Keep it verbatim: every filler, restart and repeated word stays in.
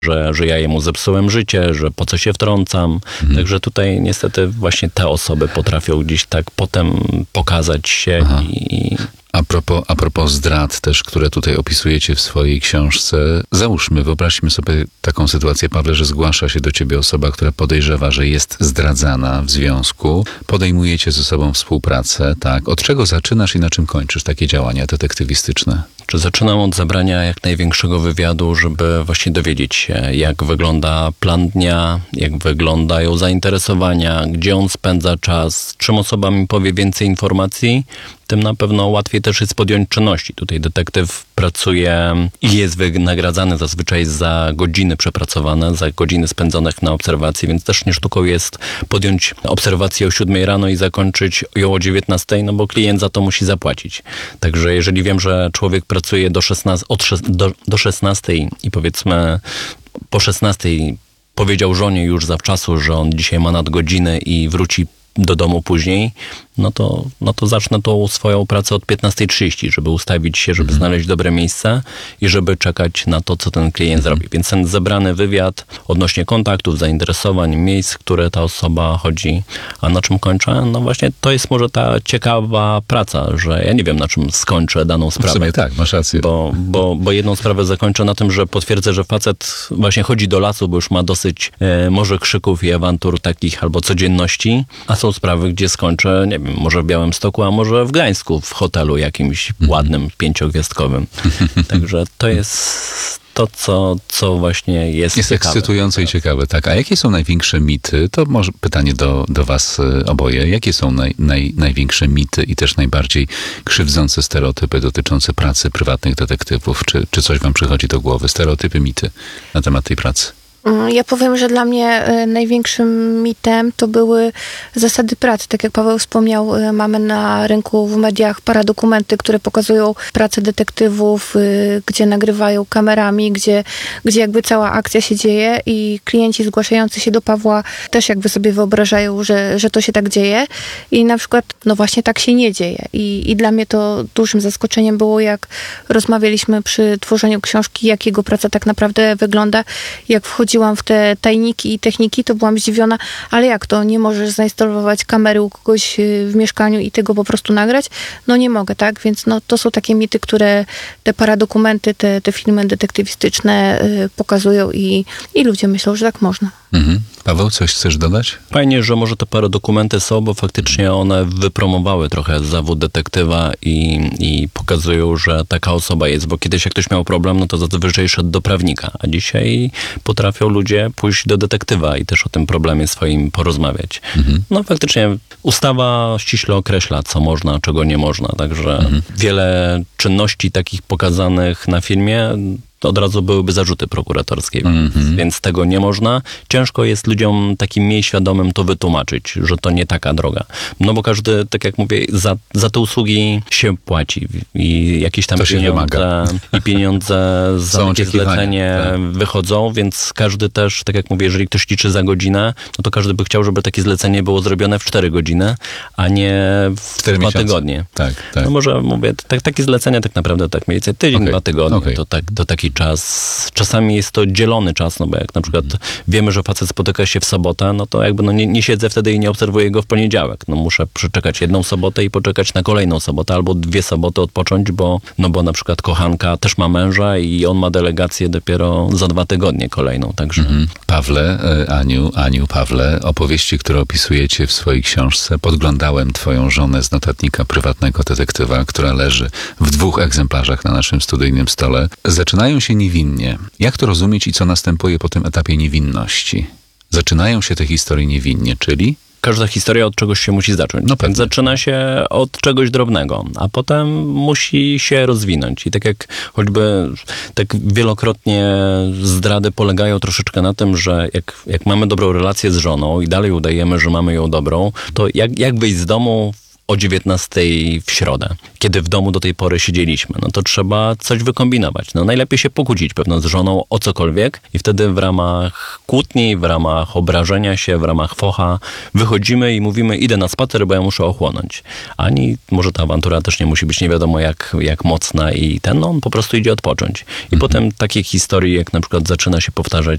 że, że ja jemu zepsułem życie, że po co się wtrącam. Mhm. Także tutaj niestety właśnie te osoby potrafią gdzieś tak potem pokazać się Aha. i... A propos, a propos zdrad też, które tutaj opisujecie w swojej książce, załóżmy, wyobraźmy sobie taką sytuację, Pawle, że zgłasza się do ciebie osoba, która podejrzewa, że jest zdradzana w związku. Podejmujecie ze sobą współpracę, tak? Od czego zaczynasz i na czym kończysz takie działania detektywistyczne? Czy zaczynam od zabrania jak największego wywiadu, żeby właśnie dowiedzieć się, jak wygląda plan dnia, jak wyglądają zainteresowania, gdzie on spędza czas, czym osoba mi powie więcej informacji, tym na pewno łatwiej też jest podjąć czynności. Tutaj detektyw pracuje i jest wynagradzany zazwyczaj za godziny przepracowane, za godziny spędzonych na obserwacji, więc też nie sztuką jest podjąć obserwację o siódmej rano i zakończyć ją o dziewiętnastej, no bo klient za to musi zapłacić. Także jeżeli wiem, że człowiek pracuje do, szesnastej, od szes, do, do szesnastej i powiedzmy po szesnastej powiedział żonie już zawczasu, że on dzisiaj ma nadgodziny i wróci do domu później, no to, no to zacznę tą swoją pracę od piętnastej trzydzieści, żeby ustawić się, żeby mm. znaleźć dobre miejsce i żeby czekać na to, co ten klient mm. zrobi. Więc ten zebrany wywiad odnośnie kontaktów, zainteresowań, miejsc, które ta osoba chodzi. A na czym kończę? No właśnie to jest może ta ciekawa praca, że ja nie wiem, na czym skończę daną sprawę. W sumie tak, masz rację. Bo, bo, bo jedną sprawę zakończę na tym, że potwierdzę, że facet właśnie chodzi do lasu, bo już ma dosyć e, może krzyków i awantur takich albo codzienności, a są sprawy, gdzie skończę, nie wiem, może w Białymstoku, a może w Gdańsku, w hotelu jakimś mm. ładnym, pięciogwiazdkowym. Także to jest to, co, co właśnie jest Jest ciekawe. ekscytujące i ciekawe, tak. A jakie są największe mity? To może pytanie do, do was oboje. Jakie są naj, naj, największe mity i też najbardziej krzywdzące stereotypy dotyczące pracy prywatnych detektywów? Czy, czy coś wam przychodzi do głowy? Stereotypy, mity na temat tej pracy? Ja powiem, że dla mnie największym mitem to były zasady pracy. Tak jak Paweł wspomniał, mamy na rynku w mediach paradokumenty, które pokazują pracę detektywów, gdzie nagrywają kamerami, gdzie, gdzie jakby cała akcja się dzieje i klienci zgłaszający się do Pawła też jakby sobie wyobrażają, że, że to się tak dzieje i na przykład no właśnie tak się nie dzieje. I, i dla mnie to dużym zaskoczeniem było, jak rozmawialiśmy przy tworzeniu książki, jak jego praca tak naprawdę wygląda, jak wchodzi wchodziłam w te tajniki i techniki, to byłam zdziwiona, ale jak to? Nie możesz zainstalować kamery u kogoś w mieszkaniu i tego po prostu nagrać? No nie mogę, tak? Więc no, to są takie mity, które te paradokumenty, te, te filmy detektywistyczne y, pokazują i, i ludzie myślą, że tak można. Mhm. Paweł, coś chcesz dodać? Fajnie, że może te paradokumenty są, bo faktycznie one wypromowały trochę zawód detektywa i, i pokazują, że taka osoba jest, bo kiedyś jak ktoś miał problem, no to zazwyczaj szedł do prawnika, a dzisiaj potrafią ludzie pójść do detektywa i też o tym problemie swoim porozmawiać. Mhm. No faktycznie ustawa ściśle określa, co można, czego nie można, także mhm. wiele czynności takich pokazanych na filmie to od razu byłyby zarzuty prokuratorskie, mm-hmm. więc tego nie można. Ciężko jest ludziom takim mniej świadomym to wytłumaczyć, że to nie taka droga. No bo każdy, tak jak mówię, za, za te usługi się płaci i jakieś tam to pieniądze i pieniądze za takie zlecenie tak. wychodzą, więc każdy też, tak jak mówię, jeżeli ktoś liczy za godzinę, no to każdy by chciał, żeby takie zlecenie było zrobione w cztery godziny, a nie w dwa miesiące. tygodnie. Tak, tak. No może mówię, tak, takie zlecenie tak naprawdę tak mniej więcej tydzień, okay. dwa tygodnie, okay. to tak, to taki czas. Czasami jest to dzielony czas, no bo jak na przykład wiemy, że facet spotyka się w sobotę, no to jakby no nie, nie siedzę wtedy i nie obserwuję go w poniedziałek. No muszę przeczekać jedną sobotę i poczekać na kolejną sobotę, albo dwie soboty odpocząć, bo no bo na przykład kochanka też ma męża i on ma delegację dopiero za dwa tygodnie kolejną, także... Mhm. Pawle, Aniu, Aniu, Pawle, opowieści, które opisujecie w swojej książce, podglądałem twoją żonę z notatnika prywatnego detektywa, która leży w dwóch egzemplarzach na naszym studyjnym stole. Zaczynają się niewinnie. Jak to rozumieć i co następuje po tym etapie niewinności? Zaczynają się te historie niewinnie, czyli... Każda historia od czegoś się musi zacząć. No Więc zaczyna się od czegoś drobnego, a potem musi się rozwinąć. I tak jak choćby tak wielokrotnie zdrady polegają troszeczkę na tym, że jak, jak mamy dobrą relację z żoną i dalej udajemy, że mamy ją dobrą, to jak, jak wyjść z domu o dziewiętnastej w środę, kiedy w domu do tej pory siedzieliśmy, no to trzeba coś wykombinować. No najlepiej się pokłócić pewno z żoną o cokolwiek i wtedy w ramach kłótni, w ramach obrażenia się, w ramach focha wychodzimy i mówimy, idę na spacer, bo ja muszę ochłonąć. Ani może ta awantura też nie musi być nie wiadomo jak, jak mocna i ten, no on po prostu idzie odpocząć. I mhm. potem takie historie, jak na przykład zaczyna się powtarzać